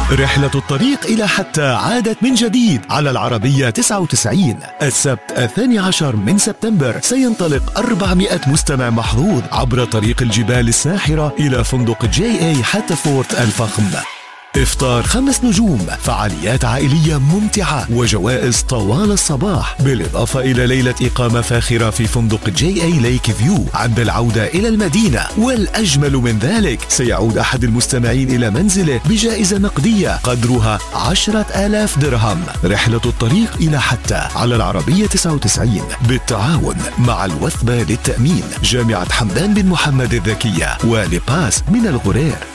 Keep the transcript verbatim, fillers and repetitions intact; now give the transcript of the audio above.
رحلة الطريق إلى حتى عادت من جديد على العربية تسعة وتسعين. السبت الثاني عشر من سبتمبر سينطلق أربعمائة مستمع محظوظ عبر طريق الجبال الساحرة إلى فندق جي اي هاتفورت الفخم. إفطار خمس نجوم، فعاليات عائلية ممتعة وجوائز طوال الصباح، بالإضافة إلى ليلة إقامة فاخرة في فندق جي اي ليك فيو عند العودة إلى المدينة. والأجمل من ذلك، سيعود أحد المستمعين إلى منزله بجائزة نقدية قدرها عشرة آلاف درهم. رحلة الطريق إلى حتى على العربية تسعة وتسعين بالتعاون مع الوثبة للتأمين، جامعة حمدان بن محمد الذكية، ولباس من الغرير.